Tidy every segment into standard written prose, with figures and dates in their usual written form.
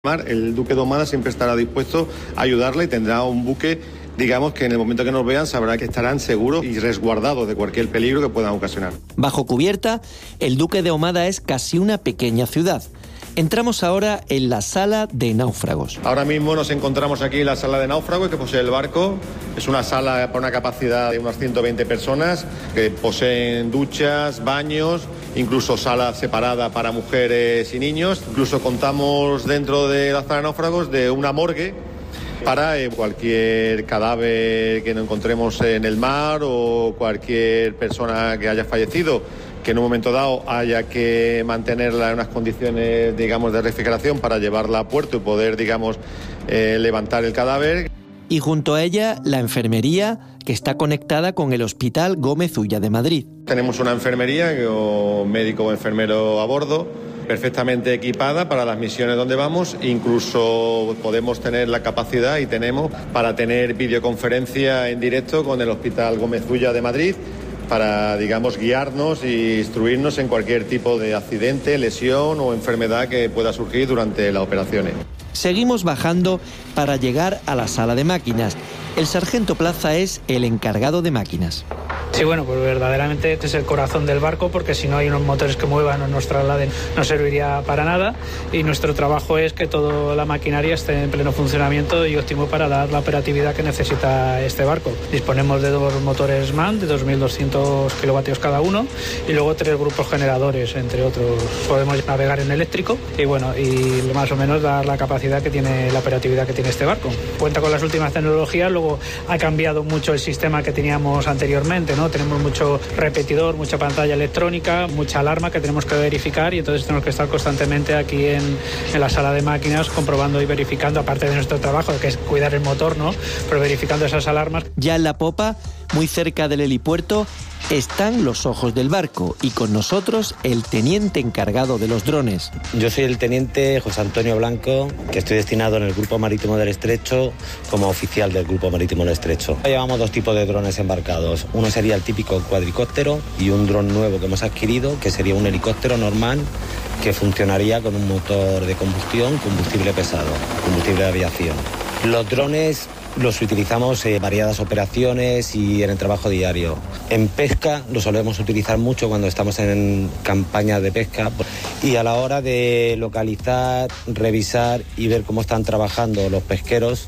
El Duque de Ahumada siempre estará dispuesto a ayudarle y tendrá un buque, digamos, que en el momento que nos vean sabrá que estarán seguros y resguardados de cualquier peligro que puedan ocasionar. Bajo cubierta, el Duque de Ahumada es casi una pequeña ciudad. Entramos ahora en la sala de náufragos. Ahora mismo nos encontramos aquí en la sala de náufragos que posee el barco. Es una sala con una capacidad de unas 120 personas que poseen duchas, baños, incluso sala separada para mujeres y niños. Incluso contamos dentro de la sala de náufragos de una morgue para cualquier cadáver que nos encontremos en el mar o cualquier persona que haya fallecido, que en un momento dado haya que mantenerla en unas condiciones, digamos, de refrigeración para llevarla a puerto y poder, digamos, levantar el cadáver. Y junto a ella, la enfermería, que está conectada con el Hospital Gómez Ulla de Madrid. Tenemos una enfermería o médico o enfermero a bordo, perfectamente equipada para las misiones donde vamos. Incluso podemos tener la capacidad y tenemos para tener videoconferencia en directo con el Hospital Gómez Ulla de Madrid, para, digamos, guiarnos e instruirnos en cualquier tipo de accidente, lesión o enfermedad que pueda surgir durante las operaciones. Seguimos bajando para llegar a la sala de máquinas. El sargento Plaza es el encargado de máquinas. Sí, bueno, pues verdaderamente este es el corazón del barco, porque si no hay unos motores que muevan o nos trasladen no serviría para nada, y nuestro trabajo es que toda la maquinaria esté en pleno funcionamiento y óptimo para dar la operatividad que necesita este barco. Disponemos de 2 motores MAN de 2.200 kilovatios cada uno y luego 3 grupos generadores, entre otros. Podemos navegar en eléctrico y bueno, y más o menos dar la capacidad que tiene, la operatividad que tiene este barco. Cuenta con las últimas tecnologías, luego ha cambiado mucho el sistema que teníamos anteriormente, ¿no? Tenemos mucho repetidor, mucha pantalla electrónica, mucha alarma que tenemos que verificar, y entonces tenemos que estar constantemente aquí en la sala de máquinas comprobando y verificando, aparte de nuestro trabajo, que es cuidar el motor, ¿no? Pero verificando esas alarmas. Ya en la popa, muy cerca del helipuerto, están los ojos del barco y con nosotros el teniente encargado de los drones. Yo soy el teniente José Antonio Blanco, que estoy destinado en el Grupo Marítimo del Estrecho como oficial del Grupo Marítimo del Estrecho. Llevamos 2 tipos de drones embarcados. Uno sería el típico cuadricóptero y un dron nuevo que hemos adquirido, que sería un helicóptero normal que funcionaría con un motor de combustión, combustible pesado, combustible de aviación. Los drones los utilizamos en variadas operaciones y en el trabajo diario. En pesca los solemos utilizar mucho cuando estamos en campañas de pesca, y a la hora de localizar, revisar y ver cómo están trabajando los pesqueros,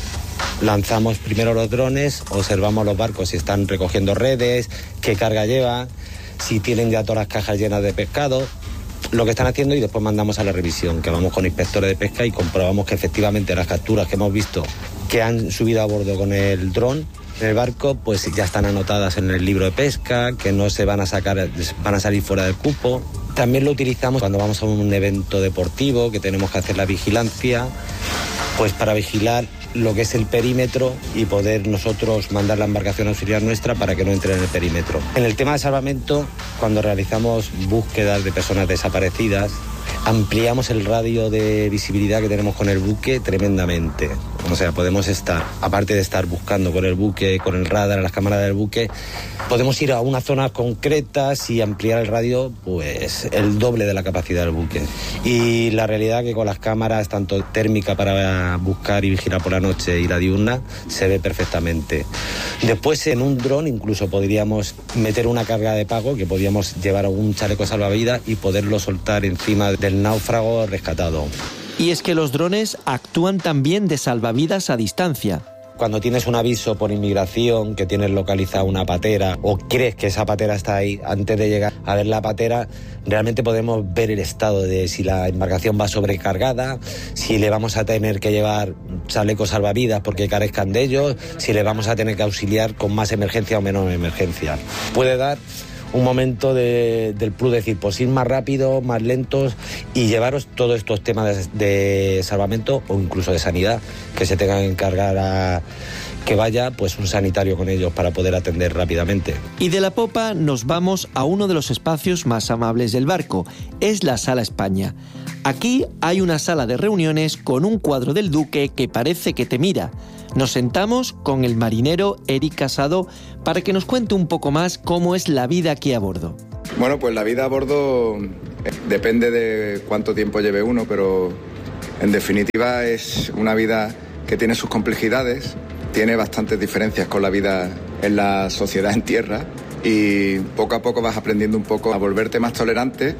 lanzamos primero los drones, observamos los barcos si están recogiendo redes, qué carga llevan, si tienen ya todas las cajas llenas de pescado, lo que están haciendo, y después mandamos a la revisión, que vamos con inspectores de pesca y comprobamos que efectivamente las capturas que hemos visto que han subido a bordo con el dron en el barco, pues ya están anotadas en el libro de pesca, que no se van a sacar, van a salir fuera del cupo. También lo utilizamos cuando vamos a un evento deportivo, que tenemos que hacer la vigilancia, pues para vigilar lo que es el perímetro y poder nosotros mandar la embarcación auxiliar nuestra para que no entre en el perímetro. En el tema de salvamento, cuando realizamos búsquedas de personas desaparecidas, ampliamos el radio de visibilidad que tenemos con el buque tremendamente. O sea, podemos estar, aparte de estar buscando con el buque, con el radar, las cámaras del buque, podemos ir a unas zonas concretas y ampliar el radio pues el doble de la capacidad del buque. Y la realidad es que con las cámaras, tanto térmica para buscar y vigilar por la noche y la diurna, se ve perfectamente. Después en un dron incluso podríamos meter una carga de pago, que podríamos llevar algún chaleco salvavidas y poderlo soltar encima del náufrago rescatado. Y es que los drones actúan también de salvavidas a distancia. Cuando tienes un aviso por inmigración, que tienes localizada una patera o crees que esa patera está ahí, antes de llegar a ver la patera, realmente podemos ver el estado de si la embarcación va sobrecargada, si le vamos a tener que llevar chalecos salvavidas porque carezcan de ellos, si le vamos a tener que auxiliar con más emergencia o menos emergencia. Puede dar un momento del plus, decir, pues ir más rápido, más lentos y llevaros todos estos temas de salvamento o incluso de sanidad, que se tengan que encargar a que vaya pues un sanitario con ellos para poder atender rápidamente. Y de la popa nos vamos a uno de los espacios más amables del barco, es la Sala España. Aquí hay una sala de reuniones con un cuadro del Duque que parece que te mira. Nos sentamos con el marinero Eric Casado para que nos cuente un poco más cómo es la vida aquí a bordo. Bueno, pues la vida a bordo depende de cuánto tiempo lleve uno, pero En definitiva, es una vida que tiene sus complejidades, tiene bastantes diferencias con la vida en la sociedad en tierra, y poco a poco vas aprendiendo un poco a volverte más tolerante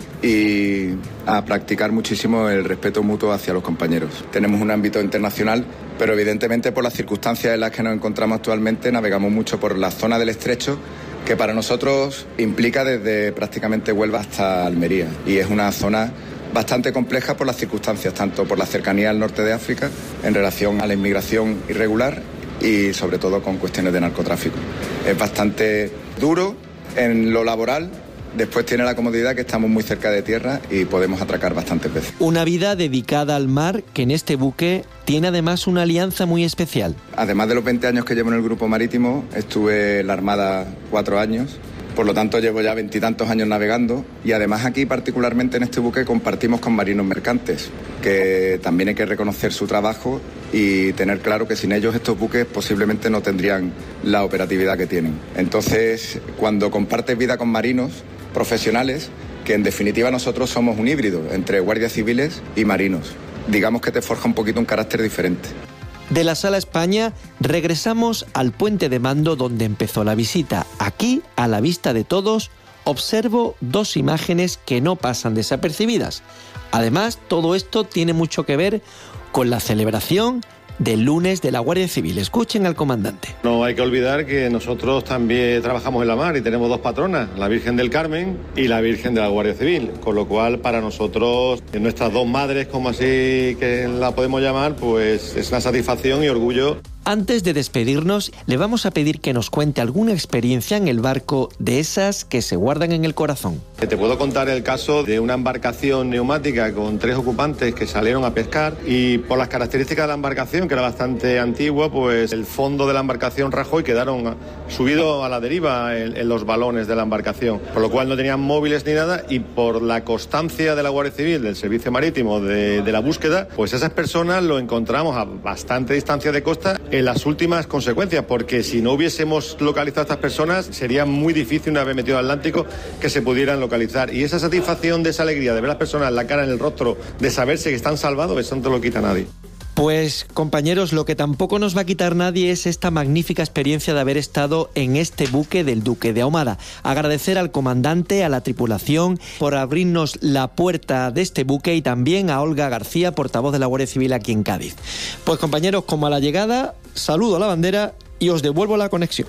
y a practicar muchísimo el respeto mutuo hacia los compañeros. Tenemos un ámbito internacional, pero evidentemente por las circunstancias en las que nos encontramos actualmente navegamos mucho por la zona del Estrecho, que para nosotros implica desde prácticamente Huelva hasta Almería, y es una zona bastante compleja por las circunstancias, tanto por la cercanía al norte de África en relación a la inmigración irregular y sobre todo con cuestiones de narcotráfico. Es bastante duro en lo laboral, después tiene la comodidad que estamos muy cerca de tierra y podemos atracar bastantes veces. Una vida dedicada al mar que en este buque tiene además una alianza muy especial. Además de los 20 años que llevo en el Grupo Marítimo, estuve en la Armada 4 años, por lo tanto llevo ya 20 y tantos años navegando, y además aquí particularmente en este buque compartimos con marinos mercantes, que también hay que reconocer su trabajo y tener claro que sin ellos estos buques posiblemente no tendrían la operatividad que tienen. Entonces, cuando compartes vida con marinos profesionales, que en definitiva nosotros somos un híbrido entre guardias civiles y marinos, digamos que te forja un poquito un carácter diferente. De la Sala España regresamos al puente de mando donde empezó la visita. Aquí, a la vista de todos, observo dos imágenes que no pasan desapercibidas. Además, todo esto tiene mucho que ver con la celebración del lunes de la Guardia Civil. Escuchen al comandante. No hay que olvidar que nosotros también trabajamos en la mar y tenemos dos patronas, la Virgen del Carmen y la Virgen de la Guardia Civil, con lo cual para nosotros, nuestras dos madres, como así que la podemos llamar, pues es una satisfacción y orgullo. Antes de despedirnos, le vamos a pedir que nos cuente alguna experiencia en el barco de esas que se guardan en el corazón. Te puedo contar el caso de una embarcación neumática con 3 ocupantes que salieron a pescar, y por las características de la embarcación, que era bastante antigua, pues el fondo de la embarcación rajó y quedaron subidos a la deriva en los balones de la embarcación, por lo cual no tenían móviles ni nada, y por la constancia de la Guardia Civil, del Servicio Marítimo, de la búsqueda, pues esas personas lo encontramos a bastante distancia de costa en las últimas consecuencias, porque si no hubiésemos localizado a estas personas sería muy difícil, una vez metido al Atlántico, que se pudieran localizar. Y esa satisfacción, de esa alegría de ver a las personas, la cara en el rostro, de saberse que están salvados, eso no te lo quita nadie. Pues compañeros, lo que tampoco nos va a quitar nadie es esta magnífica experiencia de haber estado en este buque del Duque de Ahumada. Agradecer al comandante, a la tripulación, por abrirnos la puerta de este buque, y también a Olga García, portavoz de la Guardia Civil aquí en Cádiz. Pues compañeros, como a la llegada, saludo a la bandera y os devuelvo la conexión.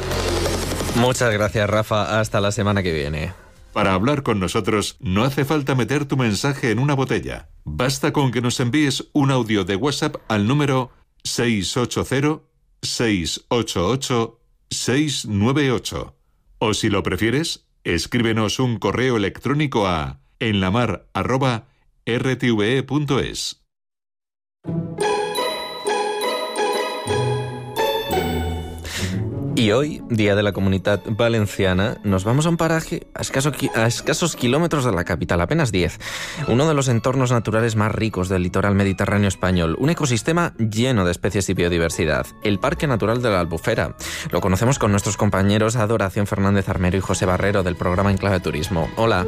Muchas gracias, Rafa. Hasta la semana que viene. Para hablar con nosotros no hace falta meter tu mensaje en una botella. Basta con que nos envíes un audio de WhatsApp al número 680-688-698. O si lo prefieres, escríbenos un correo electrónico a enlamar@rtve.es. Y hoy, Día de la Comunidad Valenciana, nos vamos a un paraje a escasos kilómetros de la capital, apenas 10. Uno de los entornos naturales más ricos del litoral mediterráneo español. Un ecosistema lleno de especies y biodiversidad. El Parque Natural de la Albufera. Lo conocemos con nuestros compañeros Adoración Fernández Armero y José Barrero del programa Enclave Turismo. Hola.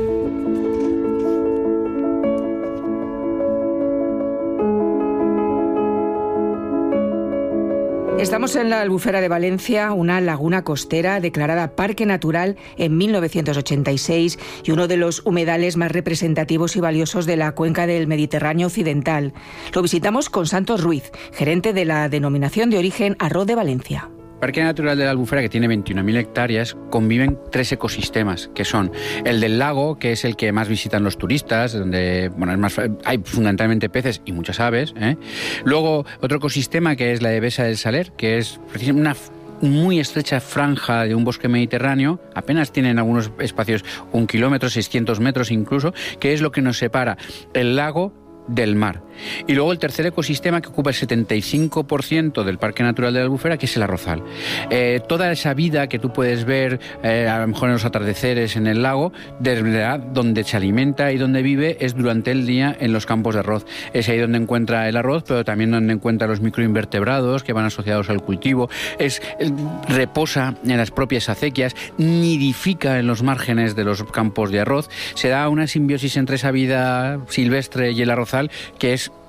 Estamos en la Albufera de Valencia, una laguna costera declarada Parque Natural en 1986 y uno de los humedales más representativos y valiosos de la cuenca del Mediterráneo occidental. Lo visitamos con Santos Ruiz, gerente de la denominación de origen Arroz de Valencia. Parque Natural de la Albufera, que tiene 21.000 hectáreas, conviven 3 ecosistemas, que son el del lago, que es el que más visitan los turistas, donde hay fundamentalmente peces y muchas aves. Luego, otro ecosistema que es la Devesa del Saler, que es precisamente una muy estrecha franja de un bosque mediterráneo, apenas tienen algunos espacios 1 kilómetro, 600 metros incluso, que es lo que nos separa el lago del mar. Y luego el tercer ecosistema, que ocupa el 75% del Parque Natural de la Albufera, que es el arrozal. Toda esa vida que tú puedes ver a lo mejor en los atardeceres en el lago, de verdad, donde se alimenta y donde vive es durante el día en los campos de arroz. Es ahí donde encuentra el arroz, pero también donde encuentra los microinvertebrados que van asociados al cultivo. Reposa en las propias acequias, nidifica en los márgenes de los campos de arroz. Se da una simbiosis entre esa vida silvestre y el arrozal que es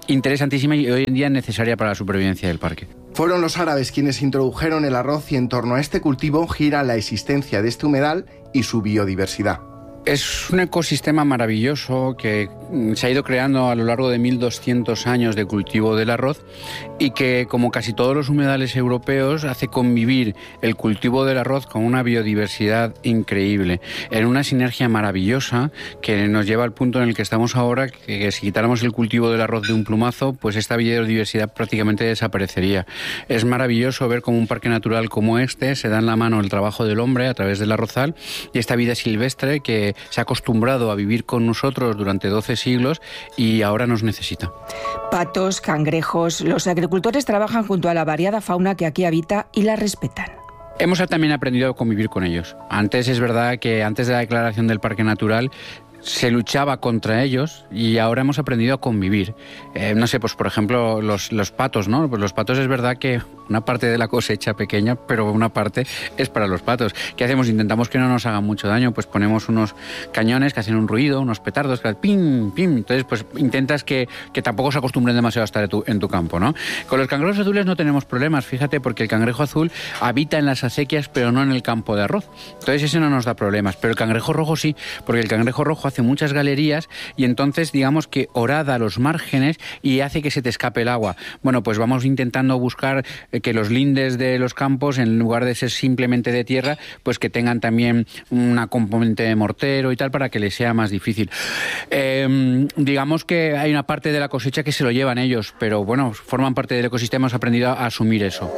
interesantísima y hoy en día necesaria para la supervivencia del parque. Fueron los árabes quienes introdujeron el arroz y en torno a este cultivo gira la existencia de este humedal y su biodiversidad. Es un ecosistema maravilloso que se ha ido creando a lo largo de 1200 años de cultivo del arroz y que, como casi todos los humedales europeos, hace convivir el cultivo del arroz con una biodiversidad increíble, en una sinergia maravillosa que nos lleva al punto en el que estamos ahora, que si quitáramos el cultivo del arroz de un plumazo, pues esta biodiversidad prácticamente desaparecería. Es maravilloso ver cómo un parque natural como este se da en la mano el trabajo del hombre a través del arrozal y esta vida silvestre que se ha acostumbrado a vivir con nosotros durante 12 siglos y ahora nos necesita. Patos, cangrejos, los agricultores trabajan junto a la variada fauna que aquí habita y la respetan. Hemos también aprendido a convivir con ellos. Antes es verdad que antes de la declaración del parque natural se luchaba contra ellos y ahora hemos aprendido a convivir. No sé, pues por ejemplo los patos, ¿no? Pues los patos es verdad que una parte de la cosecha pequeña, pero una parte es para los patos. ¿Qué hacemos? Intentamos que no nos hagan mucho daño, pues ponemos unos cañones que hacen un ruido, unos petardos que pim, pim. Entonces pues intentas que tampoco se acostumbren demasiado a estar en tu campo, ¿no? Con los cangrejos azules no tenemos problemas, fíjate, porque el cangrejo azul habita en las acequias, pero no en el campo de arroz. Entonces ese no nos da problemas, pero el cangrejo rojo sí, porque el cangrejo rojo hace muchas galerías y entonces digamos que horada los márgenes y hace que se te escape el agua. Bueno, pues vamos intentando buscar que los lindes de los campos, en lugar de ser simplemente de tierra, pues que tengan también una componente de mortero y tal para que les sea más difícil. Digamos que hay una parte de la cosecha que se lo llevan ellos, pero bueno, forman parte del ecosistema, hemos aprendido a asumir eso.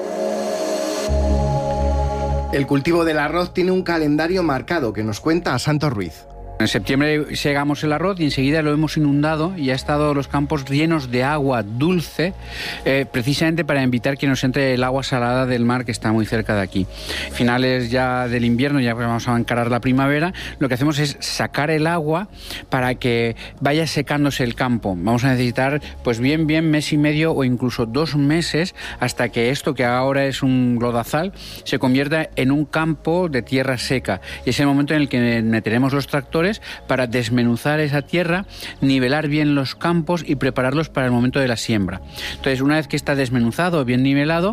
El cultivo del arroz tiene un calendario marcado que nos cuenta Santos Ruiz. En septiembre segamos el arroz y enseguida lo hemos inundado y ha estado los campos llenos de agua dulce, precisamente para evitar que nos entre el agua salada del mar que está muy cerca de aquí. Finales ya del invierno, ya vamos a encarar la primavera, lo que hacemos es sacar el agua para que vaya secándose el campo. Vamos a necesitar pues bien mes y medio o incluso 2 meses hasta que esto que ahora es un lodazal se convierta en un campo de tierra seca. Y es el momento en el que meteremos los tractores para desmenuzar esa tierra, nivelar bien los campos y prepararlos para el momento de la siembra. Entonces, una vez que está desmenuzado, bien nivelado,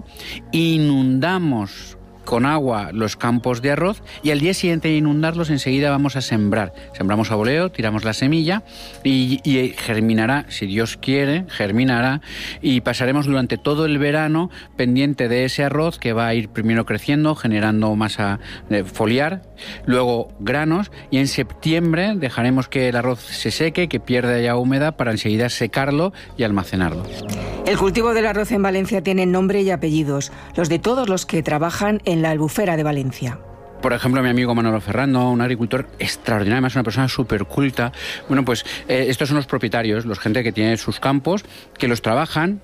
inundamos con agua los campos de arroz y al día siguiente de inundarlos enseguida vamos a sembrar. Sembramos a voleo, tiramos la semilla y germinará, si Dios quiere, germinará y pasaremos durante todo el verano pendiente de ese arroz que va a ir primero creciendo, generando masa foliar, luego granos y en septiembre dejaremos que el arroz se seque, que pierda ya humedad para enseguida secarlo y almacenarlo. El cultivo del arroz en Valencia tiene nombre y apellidos, los de todos los que trabajan en la Albufera de Valencia. Por ejemplo, mi amigo Manolo Ferrando, un agricultor extraordinario, además una persona súper culta. Bueno, pues estos son los propietarios, los gente que tiene sus campos, que los trabajan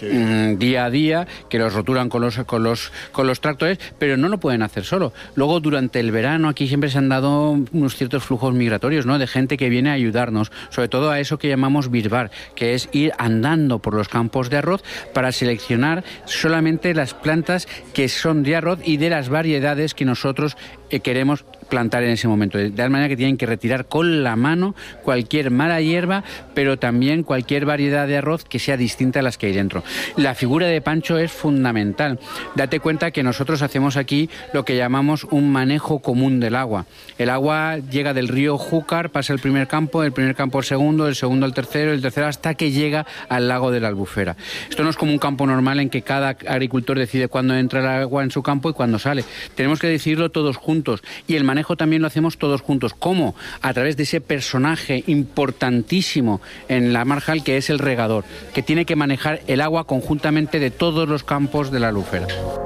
día a día, que los roturan con los tractores, pero no lo pueden hacer solo. Luego, durante el verano, aquí siempre se han dado unos ciertos flujos migratorios, ¿no? De gente que viene a ayudarnos, sobre todo a eso que llamamos birbar, que es ir andando por los campos de arroz para seleccionar solamente las plantas que son de arroz y de las variedades que nosotros queremos plantar en ese momento, de tal manera que tienen que retirar con la mano cualquier mala hierba, pero también cualquier variedad de arroz que sea distinta a las que hay dentro. La figura de Pancho es fundamental. Date cuenta que nosotros hacemos aquí lo que llamamos un manejo común del agua. El agua llega del río Júcar, pasa el primer campo al segundo, el segundo al tercero, el tercero hasta que llega al lago de la Albufera. Esto no es como un campo normal en que cada agricultor decide cuándo entra el agua en su campo y cuándo sale. Tenemos que decidirlo todos juntos y el manejo también lo hacemos todos juntos. ¿Cómo? A través de ese personaje importantísimo en la marjal que es el regador, que tiene que manejar el agua conjuntamente de todos los campos de la Albufera.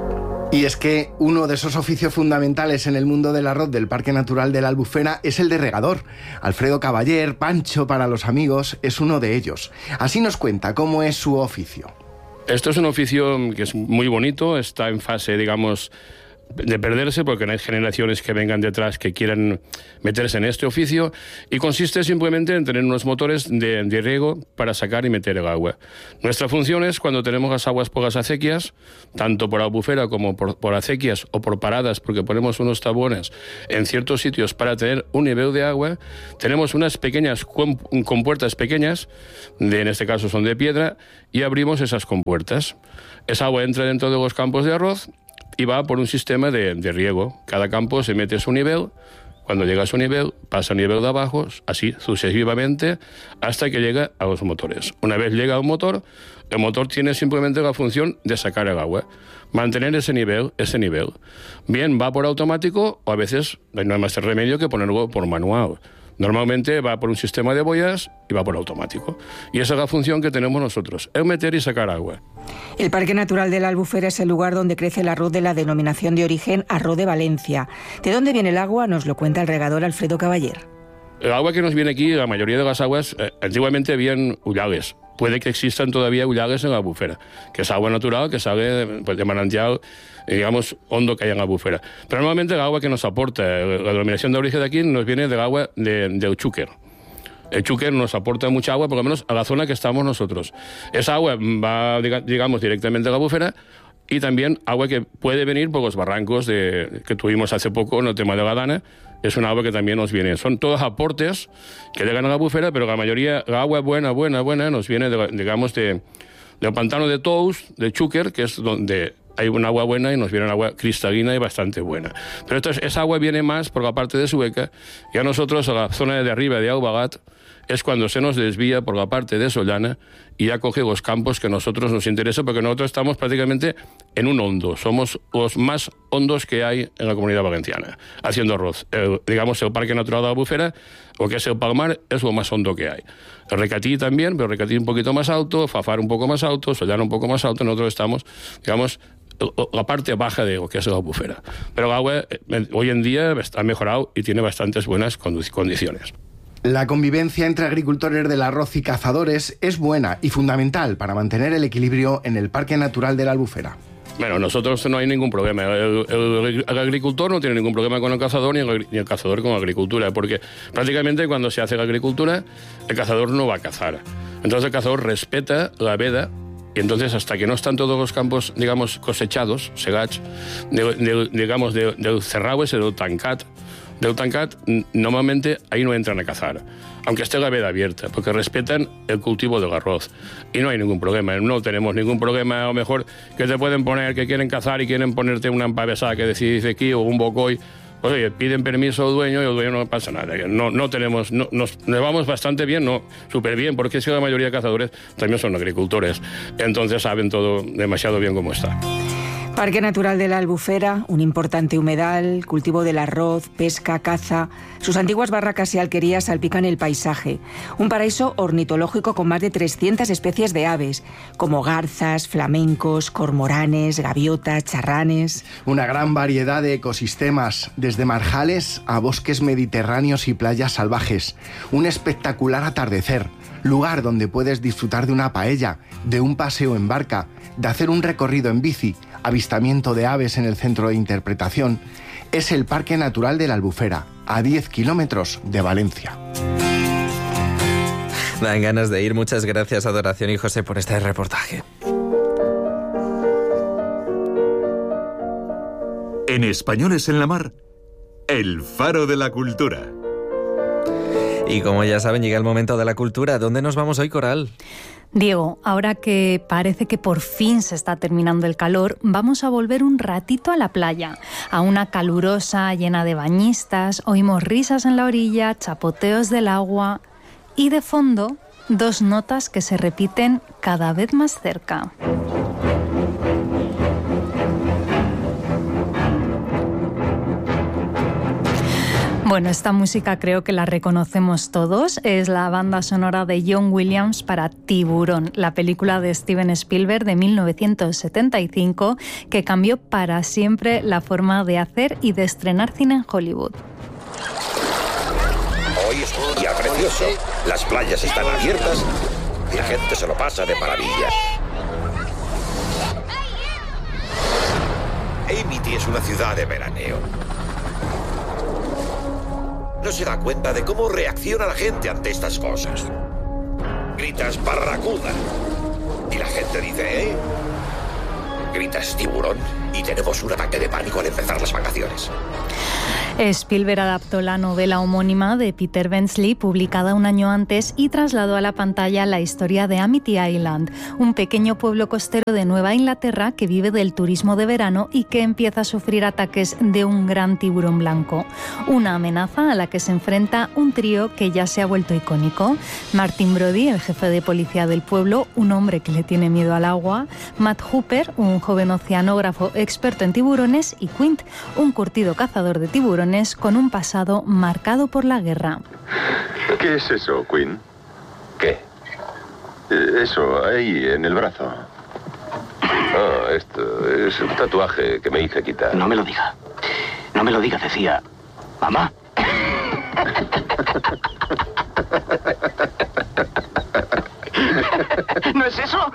Y es que uno de esos oficios fundamentales en el mundo del arroz del Parque Natural de la Albufera es el de regador. Alfredo Caballer, Pancho para los amigos, es uno de ellos. Así nos cuenta cómo es su oficio. Esto es un oficio que es muy bonito, está en fase, digamos, de perderse, porque no hay generaciones que vengan detrás que quieran meterse en este oficio, y consiste simplemente en tener unos motores de riego para sacar y meter el agua. Nuestra función es, cuando tenemos las aguas por las acequias, tanto por albufera como por acequias o por paradas, porque ponemos unos tabones en ciertos sitios para tener un nivel de agua, tenemos unas pequeñas compuertas pequeñas, en este caso son de piedra, y abrimos esas compuertas. Esa agua entra dentro de los campos de arroz y va por un sistema de riego. Cada campo se mete a su nivel. Cuando llega a su nivel, pasa al nivel de abajo, así sucesivamente, hasta que llega a los motores. Una vez llega a un motor, el motor tiene simplemente la función de sacar el agua, mantener ese nivel. Bien, va por automático, o a veces no hay más remedio que ponerlo por manual. Normalmente va por un sistema de boyas y va por automático. Y esa es la función que tenemos nosotros, es meter y sacar agua. El Parque Natural de la Albufera es el lugar donde crece el arroz de la denominación de origen Arroz de Valencia. ¿De dónde viene el agua? Nos lo cuenta el regador Alfredo Caballer. El agua que nos viene aquí, la mayoría de las aguas, antiguamente habían ullales. Puede que existan todavía ullales en la albufera, que es agua natural que sale pues, de manantial, digamos, hondo que hay en la albufera. Pero normalmente el agua que nos aporta la denominación de origen de aquí nos viene del agua del Xúquer. El Xúquer nos aporta mucha agua, por lo menos a la zona que estamos nosotros. Esa agua va, digamos, directamente a la albufera, y también agua que puede venir por los barrancos que tuvimos hace poco en el tema de la Dana. Es un agua que también nos viene. Son todos aportes que llegan a la albufera, pero la mayoría, la agua buena, nos viene, del pantano de Tous, de Xúquer, que es donde hay un agua buena, y nos viene un agua cristalina y bastante buena. Pero esa agua viene más por la parte de Sueca, y a nosotros, a la zona de arriba de Albagat, es cuando se nos desvía por la parte de Sollana y ya coge los campos que a nosotros nos interesa, porque nosotros estamos prácticamente en un hondo. Somos los más hondos que hay en la Comunidad Valenciana, haciendo arroz. Digamos, el Parque Natural de la Albufera, o que es el Palmar, es lo más hondo que hay. El Recatí también, pero el Recatí un poquito más alto, Fafar un poco más alto, Sollana un poco más alto. Nosotros estamos, digamos, la parte baja de lo que es la albufera. Pero el agua hoy en día ha mejorado y tiene bastantes buenas condiciones. La convivencia entre agricultores del arroz y cazadores es buena y fundamental para mantener el equilibrio en el Parque Natural de la Albufera. Bueno, nosotros no hay ningún problema. El agricultor no tiene ningún problema con el cazador, ni el cazador con la agricultura, porque prácticamente cuando se hace la agricultura, el cazador no va a cazar. Entonces el cazador respeta la veda, y entonces hasta que no están todos los campos, digamos, cosechados, segats, digamos, del cerrado ese, del tancat, normalmente ahí no entran a cazar, aunque esté la veda abierta, porque respetan el cultivo del arroz. Y no hay ningún problema, no tenemos ningún problema. A lo mejor que te pueden poner que quieren cazar y quieren ponerte una empavesada que dice aquí, o un bocoy. Pues oye, piden permiso al dueño y el dueño no pasa nada. No tenemos, nos llevamos bastante bien, súper bien, porque es que la mayoría de cazadores también son agricultores, entonces saben todo demasiado bien cómo está. Parque Natural de la Albufera, un importante humedal, cultivo del arroz, pesca, caza. Sus antiguas barracas y alquerías salpican el paisaje. Un paraíso ornitológico con más de 300 especies de aves, como garzas, flamencos, cormoranes, gaviotas, charranes. Una gran variedad de ecosistemas, desde marjales a bosques mediterráneos y playas salvajes. Un espectacular atardecer. Lugar donde puedes disfrutar de una paella, de un paseo en barca, de hacer un recorrido en bici, avistamiento de aves en el centro de interpretación. Es el Parque Natural de la Albufera, a 10 kilómetros de Valencia. Dan ganas de ir. Muchas gracias, Adoración y José, por este reportaje. En Españoles en la Mar, el faro de la cultura. Y como ya saben, llega el momento de la cultura. ¿Dónde nos vamos hoy, Coral? Diego, ahora que parece que por fin se está terminando el calor, vamos a volver un ratito a la playa, a una calurosa llena de bañistas. Oímos risas en la orilla, chapoteos del agua y de fondo, dos notas que se repiten cada vez más cerca. Bueno, esta música creo que la reconocemos todos. Es la banda sonora de John Williams para Tiburón, la película de Steven Spielberg de 1975 que cambió para siempre la forma de hacer y de estrenar cine en Hollywood. Hoy es un día precioso. Las playas están abiertas y la gente se lo pasa de maravilla. Amity es es una ciudad de veraneo. No se da cuenta de cómo reacciona la gente ante estas cosas. Gritas barracuda y la gente dice, ¿eh? Gritas tiburón y tenemos un ataque de pánico al empezar las vacaciones. Spielberg adaptó la novela homónima de Peter Benchley, publicada un año antes, y trasladó a la pantalla la historia de Amity Island, un pequeño pueblo costero de Nueva Inglaterra que vive del turismo de verano y que empieza a sufrir ataques de un gran tiburón blanco. Una amenaza a la que se enfrenta un trío que ya se ha vuelto icónico. Martin Brody, el jefe de policía del pueblo, un hombre que le tiene miedo al agua, Matt Hooper, un joven oceanógrafo experto en tiburones, y Quint, un curtido cazador de tiburones con un pasado marcado por la guerra. ¿Qué es eso, Quinn? ¿Qué? Eso, ahí, en el brazo. Ah, esto es un tatuaje que me hice quitar. No me lo diga. No me lo diga, decía. Mamá. ¿No es eso?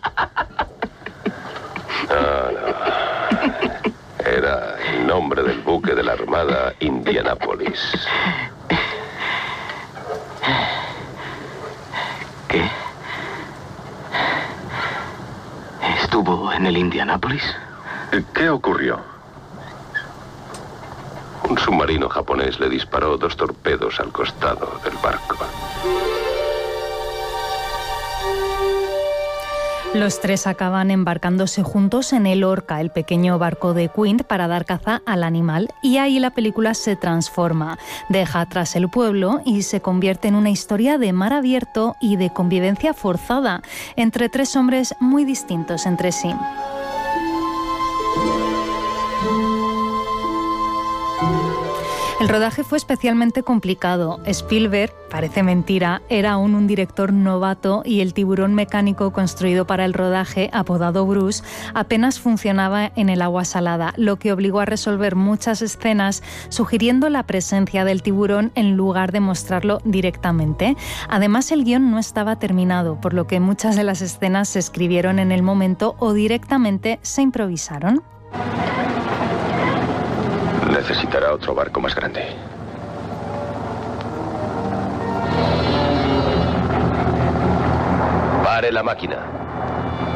No. Era el nombre del buque de la Armada Indianapolis. ¿Qué? ¿Estuvo en el Indianapolis? ¿Qué ocurrió? Un submarino japonés le disparó 2 torpedos al costado del barco. Los tres acaban embarcándose juntos en el Orca, el pequeño barco de Quint, para dar caza al animal, y ahí la película se transforma. Deja atrás el pueblo y se convierte en una historia de mar abierto y de convivencia forzada entre 3 hombres muy distintos entre sí. El rodaje fue especialmente complicado. Spielberg, parece mentira, era aún un director novato y el tiburón mecánico construido para el rodaje, apodado Bruce, apenas funcionaba en el agua salada, lo que obligó a resolver muchas escenas sugiriendo la presencia del tiburón en lugar de mostrarlo directamente. Además, el guión no estaba terminado, por lo que muchas de las escenas se escribieron en el momento o directamente se improvisaron. Necesitará otro barco más grande. Pare la máquina.